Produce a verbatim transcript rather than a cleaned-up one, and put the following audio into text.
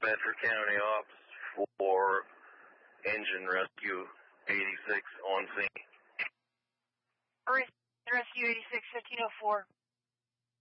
Bedford County Ops for Engine Rescue eighty-six on scene. Rescue eighty-six, fifteen oh four.